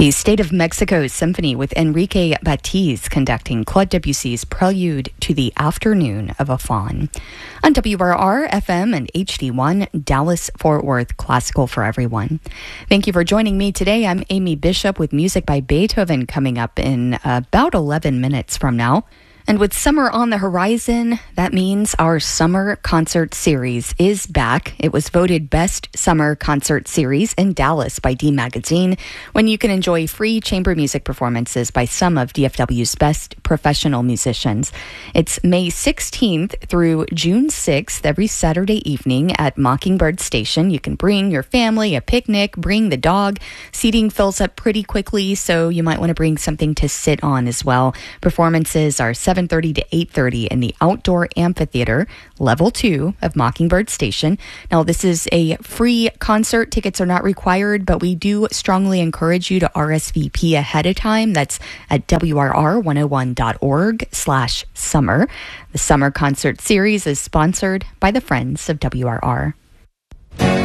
The State of Mexico Symphony with Enrique Batiz conducting Claude Debussy's Prelude to the Afternoon of a Faun. On WRR, FM and HD1, Dallas-Fort Worth, classical for everyone. Thank you for joining me today. I'm Amy Bishop with music by Beethoven coming up in about 11 minutes from now. And with summer on the horizon, that means our summer concert series is back. It was voted Best Summer Concert Series in Dallas by D Magazine, when you can enjoy free chamber music performances by some of DFW's best professional musicians. It's May 16th through June 6th, every Saturday evening at Mockingbird Station. You can bring your family, a picnic, bring the dog. Seating fills up pretty quickly, so you might want to bring something to sit on as well. Performances are 7:30 to 8:30 in the outdoor amphitheater, level 2 of Mockingbird Station. Now, this is a free concert. Tickets are not required, but we do strongly encourage you to RSVP ahead of time. That's at WRR101.org/summer. The Summer Concert Series is sponsored by the Friends of WRR.